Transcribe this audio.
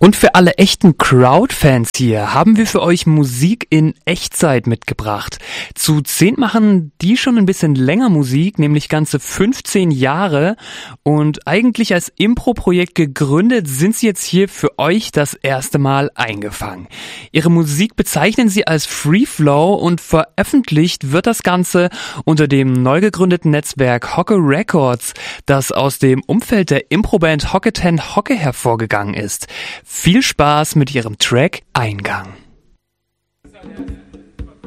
Und für alle echten Crowd-Fans hier haben wir für euch Musik in Echtzeit mitgebracht. Zu 10 machen die schon ein bisschen länger Musik, nämlich ganze 15 Jahre. Und eigentlich als Impro-Projekt gegründet sind sie jetzt hier für euch das erste Mal eingefangen. Ihre Musik bezeichnen sie als Free Flow und veröffentlicht wird das Ganze unter dem neu gegründeten Netzwerk Hocke Records, das aus dem Umfeld der Improband Hocke 10 Hocke hervorgegangen ist. Viel Spaß mit ihrem Track Eingang.